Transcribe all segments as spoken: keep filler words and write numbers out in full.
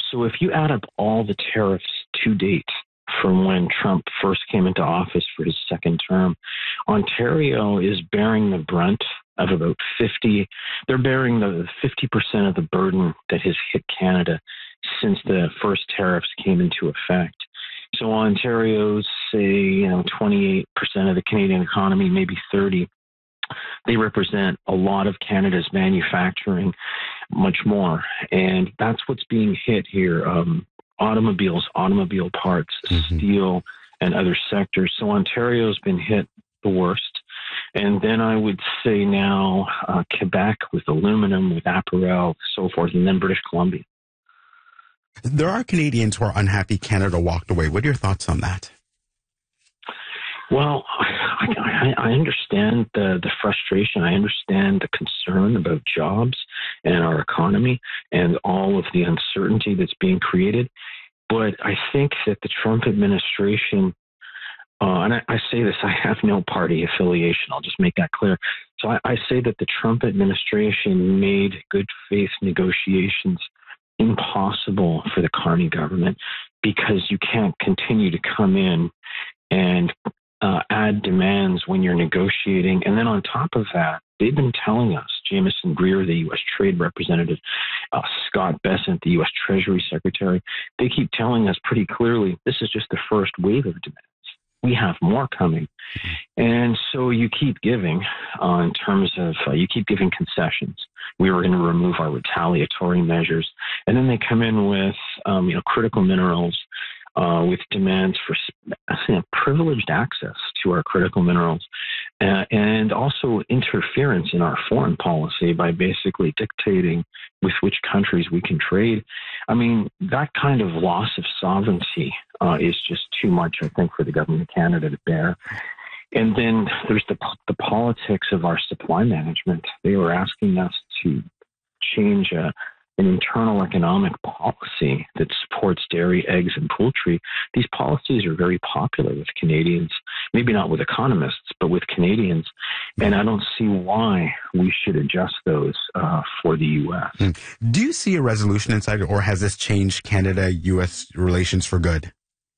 So if you add up all the tariffs to date from when Trump first came into office for his second term, Ontario is bearing the brunt of about fifty. They're bearing the fifty percent of the burden that has hit Canada since the first tariffs came into effect. So Ontario's, say, you know, twenty-eight percent of the Canadian economy, maybe thirty. They represent a lot of Canada's manufacturing, much more. And that's what's being hit here. Um, automobiles, automobile parts, mm-hmm. steel, and other sectors. So Ontario's been hit the worst. And then I would say now uh, Quebec with aluminum, with apparel, so forth, and then British Columbia. There are Canadians who are unhappy Canada walked away. What are your thoughts on that? Well, I, I understand the, the frustration. I understand the concern about jobs and our economy and all of the uncertainty that's being created. But I think that the Trump administration, uh, and I, I say this, I have no party affiliation. I'll just make that clear. So I, I say that the Trump administration made good faith negotiations impossible for the Carney government, because you can't continue to come in and uh, add demands when you're negotiating. And then on top of that, they've been telling us, Jamieson Greer, the U S Trade Representative, uh, Scott Bessent, the U S Treasury Secretary, they keep telling us pretty clearly, this is just the first wave of demands. We have more coming. And so you keep giving uh, in terms of, uh, you keep giving concessions. We were going to remove our retaliatory measures. And then they come in with, um, you know, critical minerals, uh, with demands for you know, privileged access to our critical minerals, uh, and also interference in our foreign policy by basically dictating with which countries we can trade. I mean, that kind of loss of sovereignty uh, is just too much, I think, for the government of Canada to bear. And then there's the, the politics of our supply management. They were asking us to change uh, an internal economic policy that supports dairy, eggs, and poultry. These policies are very popular with Canadians, maybe not with economists, but with Canadians. And I don't see why we should adjust those uh, for the U S. Do you see a resolution inside, or has this changed Canada-U S relations for good?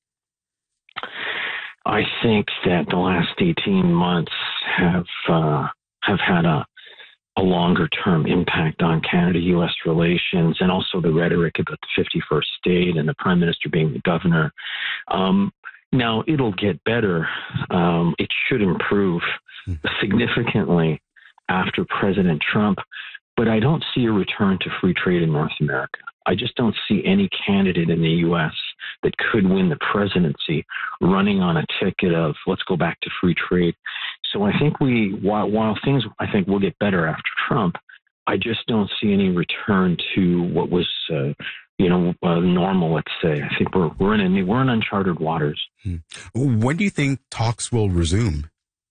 I think that the last eighteen months have uh, have had a, a longer-term impact on Canada-U S relations, and also the rhetoric about the fifty-first state and the Prime Minister being the governor. Um, now, it'll get better. Um, it should improve significantly after President Trump, but I don't see a return to free trade in North America. I just don't see any candidate in the U S that could win the presidency running on a ticket of let's go back to free trade. So I think we, while, while things I think will get better after Trump, I just don't see any return to what was, uh, you know, uh, normal. Let's say. I think we're we're in a, we're in uncharted waters. When do you think talks will resume?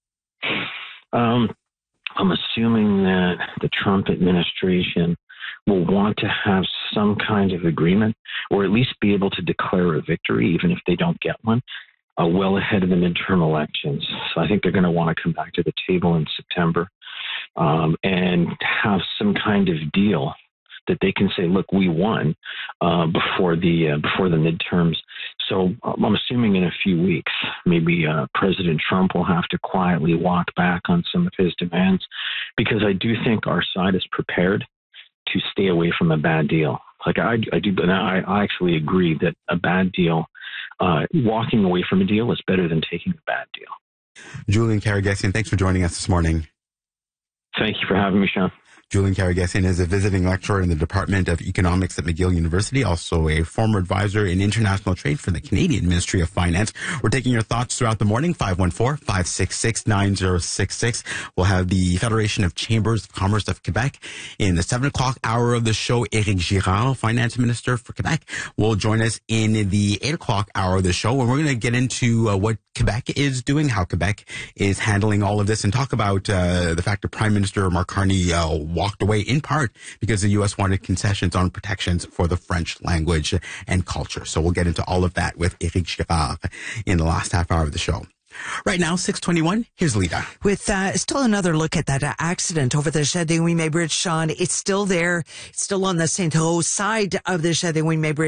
Um, I'm assuming that the Trump administration will want to have some kind of agreement, or at least be able to declare a victory, even if they don't get one, uh, well ahead of the midterm elections. So I think they're going to want to come back to the table in September um, and have some kind of deal that they can say, look, we won uh, before the uh, before the midterms. So um, I'm assuming in a few weeks, maybe uh, President Trump will have to quietly walk back on some of his demands, because I do think our side is prepared to stay away from a bad deal. Like I, I do, but I, I actually agree that a bad deal, uh, walking away from a deal is better than taking a bad deal. Julian Karagesian, thanks for joining us this morning. Thank you for having me, Sean. Julian Karagesian is a visiting lecturer in the Department of Economics at McGill University, also a former advisor in international trade for the Canadian Ministry of Finance. We're taking your thoughts throughout the morning, five one four, five six six, nine zero six six. We'll have the Federation of Chambers of Commerce of Quebec in the seven o'clock hour of the show. Éric Girard, Finance Minister for Quebec, will join us in the eight o'clock hour of the show, and we're going to get into uh, what Quebec is doing, how Quebec is handling all of this, and talk about uh, the fact that Prime Minister Mark Carney uh, walked away in part because the U S wanted concessions on protections for the French language and culture. So we'll get into all of that with Éric Girard in the last half hour of the show. Right now, six twenty-one, here's Lita. With uh, still another look at that uh, accident over the Chaudière-Ouimet Bridge, Sean. It's still there. It's still on the Saint-Rose side of the Chaudière-Ouimet Bridge.